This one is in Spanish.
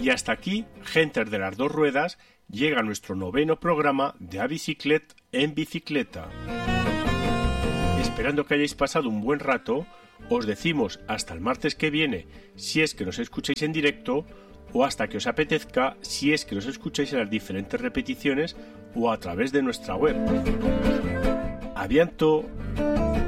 Y hasta aquí, gentes de las dos ruedas, llega nuestro 9º programa de A Biciclet en Bicicleta. Esperando que hayáis pasado un buen rato, os decimos hasta el martes que viene, si es que nos escucháis en directo, o hasta que os apetezca, si es que nos escucháis en las diferentes repeticiones o a través de nuestra web. A bientôt.